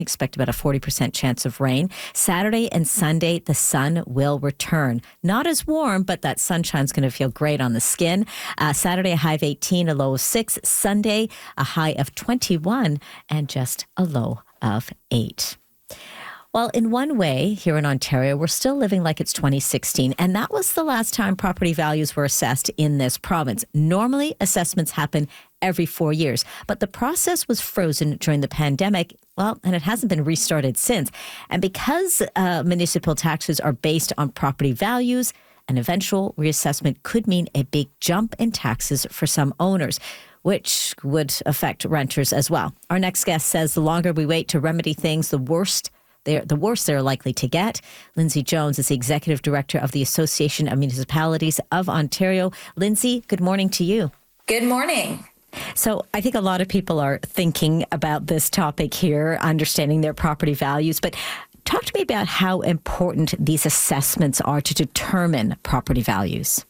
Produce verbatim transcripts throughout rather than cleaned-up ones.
Expect about a forty percent chance of rain. Saturday and Sunday, the sun will return. Not as warm, but that sunshine's going to feel great on the skin. Uh, Saturday, a high of eighteen, a low of six. Sunday, a high of twenty-one, and just a low of eight. Well, in one way, here in Ontario, we're still living like it's twenty sixteen, and that was the last time property values were assessed in this province. Normally, assessments happen every four years, but the process was frozen during the pandemic, well, and it hasn't been restarted since. And because uh, municipal taxes are based on property values, an eventual reassessment could mean a big jump in taxes for some owners, which would affect renters as well. Our next guest says the longer we wait to remedy things, the worst They're, the worse they're likely to get. Lindsay Jones is the Executive Director of the Association of Municipalities of Ontario. Lindsay, good morning to you. Good morning. So I think a lot of people are thinking about this topic here, understanding their property values, but talk to me about how important these assessments are to determine property values.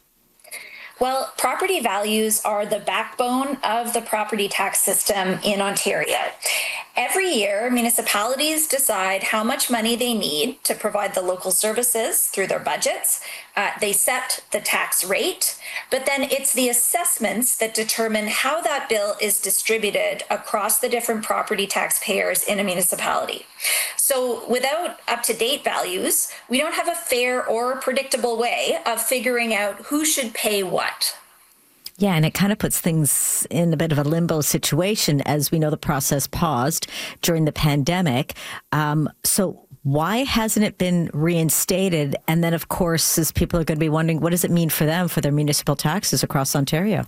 Well, property values are the backbone of the property tax system in Ontario. Every year, municipalities decide how much money they need to provide the local services through their budgets. Uh, they set the tax rate, but then it's the assessments that determine how that bill is distributed across the different property taxpayers in a municipality. So without up-to-date values, we don't have a fair or predictable way of figuring out who should pay what. Yeah, and it kind of puts things in a bit of a limbo situation, as we know the process paused during the pandemic. Um, so why hasn't it been reinstated? And then, of course, as people are going to be wondering, what does it mean for them, for their municipal taxes across Ontario?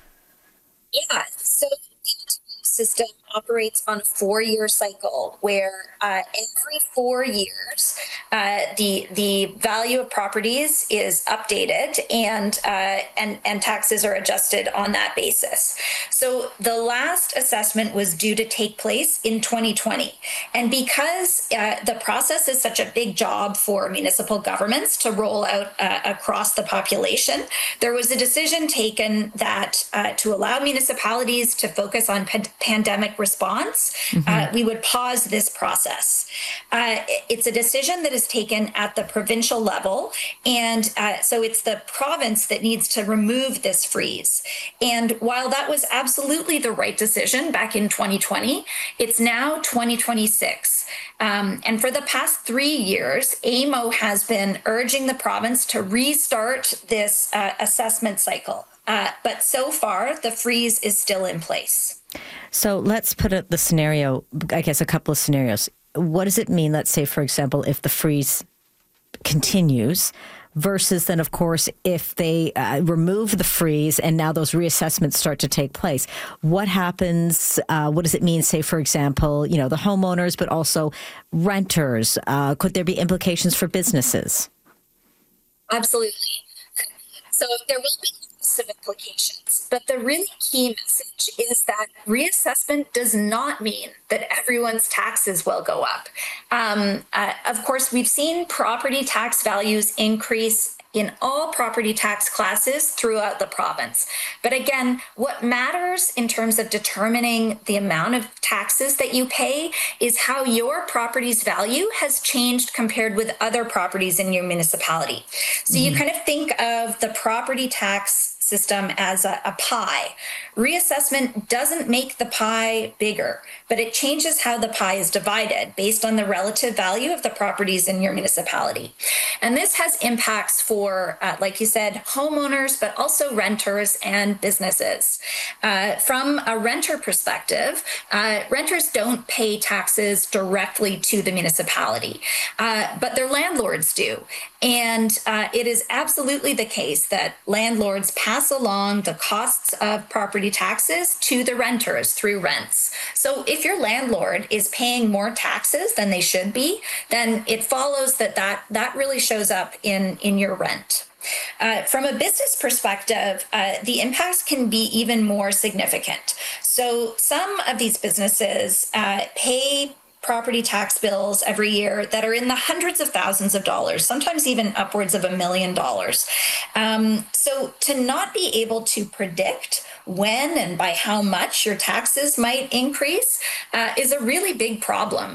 Yeah, so the system operates on a four-year cycle where uh, every four years uh, the the value of properties is updated and uh, and and taxes are adjusted on that basis. So the last assessment was due to take place in twenty twenty, and because uh, the process is such a big job for municipal governments to roll out uh, across the population, there was a decision taken that uh, to allow municipalities to focus on pan- pandemic response, mm-hmm. uh, we would pause this process. Uh, it's a decision that is taken at the provincial level, and uh, so it's the province that needs to remove this freeze. And while that was absolutely the right decision back in twenty twenty, it's now twenty twenty-six. Um, and for the past three years, A M O has been urging the province to restart this uh, assessment cycle. Uh, but so far, the freeze is still in place. So let's put it the scenario, I guess a couple of scenarios. What does it mean, let's say, for example, if the freeze continues versus then, of course, if they uh, remove the freeze and now those reassessments start to take place? What happens? Uh, what does it mean, say, for example, you know, the homeowners, but also renters? Uh, could there be implications for businesses? Absolutely. So there will be some implications, but the really key message is that reassessment does not mean that everyone's taxes will go up. Um, uh, of course, we've seen property tax values increase in all property tax classes throughout the province. But again, what matters in terms of determining the amount of taxes that you pay is how your property's value has changed compared with other properties in your municipality. So mm-hmm. you kind of think of the property tax system as a, a pie. Reassessment doesn't make the pie bigger, but it changes how the pie is divided based on the relative value of the properties in your municipality. And this has impacts for, uh, like you said, homeowners, but also renters and businesses. Uh, from a renter perspective, uh, renters don't pay taxes directly to the municipality, uh, but their landlords do. And uh, it is absolutely the case that landlords pass along the costs of property taxes to the renters through rents. So if your landlord is paying more taxes than they should be, then it follows that that, that really shows up in, in your rent. Uh, from a business perspective, uh, the impacts can be even more significant. So some of these businesses uh, pay property tax bills every year that are in the hundreds of thousands of dollars, sometimes even upwards of a million dollars. Um, so to not be able to predict when and by how much your taxes might increase uh, is a really big problem.